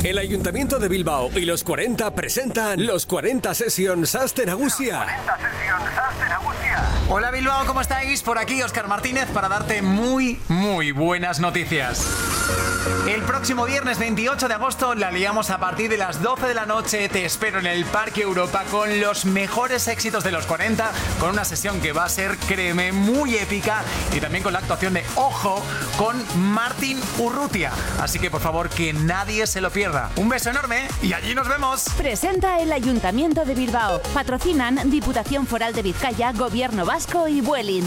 El Ayuntamiento de Bilbao y los 40 presentan los 40 Sessions Aste Nagusia. Hola Bilbao, ¿cómo estáis? Por aquí Óscar Martínez para darte muy buenas noticias. El próximo viernes 28 de agosto la liamos a partir de las 12 de la noche. Te espero en el Parque Europa con los mejores éxitos de los 40, con una sesión que va a ser, créeme, muy épica, y también con la actuación de Ojo con Martin Urrutia. Así que por favor que nadie se lo pierda. Un beso enorme y allí nos vemos. Presenta el Ayuntamiento de Bilbao. Patrocinan Diputación Foral de Vizcaya, Gobierno Vasco y Vueling.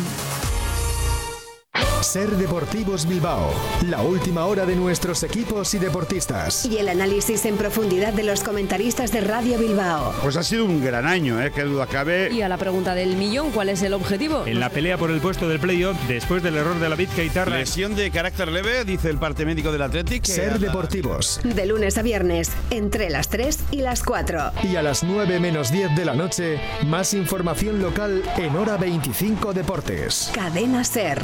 Ser Deportivos Bilbao, la última hora de nuestros equipos y deportistas. Y el análisis en profundidad de los comentaristas de Radio Bilbao. Pues ha sido un gran año, que duda cabe. Y a la pregunta del millón, ¿cuál es el objetivo? En la pelea por el puesto del playoff, después del error de la Vizcaitarra. Lesión de carácter leve, dice el parte médico del Athletic. Ser Deportivos. De lunes a viernes, entre las 3 y las 4. Y a las 9 menos 10 de la noche, más información local en Hora 25 Deportes. Cadena Ser.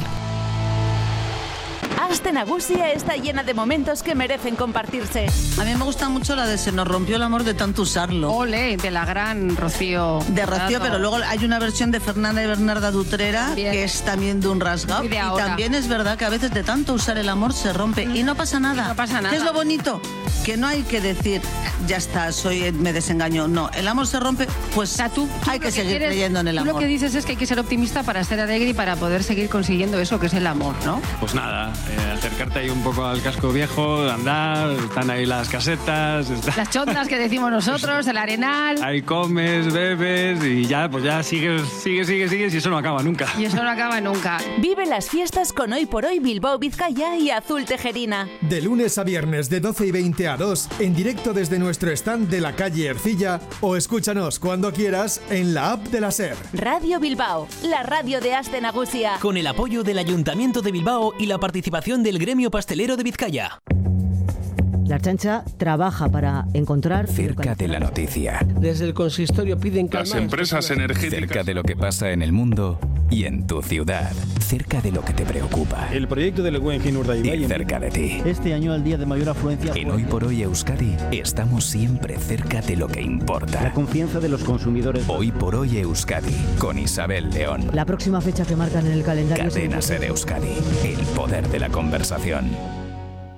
Aste Nagusia está llena de momentos que merecen compartirse. A mí me gusta mucho la de Se nos rompió el amor de tanto usarlo. Ole, de la gran Rocío. De Rocío, pero luego hay una versión de Fernanda y Bernarda Dutrera, Bien. que es también de un rasgado. Y de Y ahora. también es verdad que a veces de tanto usar el amor se rompe y no pasa nada. No pasa nada. ¿Qué es lo bonito? Que no hay que decir, ya está, me desengaño. No, el amor se rompe, pues O sea, tú hay que lo seguir quieres- creyendo en el tú amor. lo que dices es que hay que ser optimista para ser alegre y para poder seguir consiguiendo eso que es el amor, ¿no? Pues nada, acercarte ahí un poco al casco viejo, andar, están ahí las casetas, Las chondas que decimos nosotros, el arenal. ahí comes, bebes y ya, pues ya sigues y eso no acaba nunca. Y eso no acaba nunca. Vive las fiestas con Hoy por Hoy Bilbao Vizcaya y Azul Tejerina. De lunes a viernes de 12 y 20 a 2, en directo desde nuestro stand de la calle Ercilla, o escúchanos cuando quieras en la app de la SER. Radio Bilbao, la radio de Aste Nagusia. Con el apoyo del Ayuntamiento de Bilbao y la participación del Gremio Pastelero de Vizcaya. La Ertzaintza trabaja para encontrar... Cerca de la noticia. Desde el consistorio piden calmar... Las empresas energéticas. Cerca de lo que pasa en el mundo y en tu ciudad. Cerca de lo que te preocupa. El proyecto del Guggenheim Urdaibai. Y cerca de ti. Este año el día de mayor afluencia... En Hoy por Hoy Euskadi estamos siempre cerca de lo que importa. La confianza de los consumidores. Hoy por Hoy Euskadi con Isabel León. La próxima fecha que marcan en el calendario... Cadena Ser Euskadi. El poder de la conversación.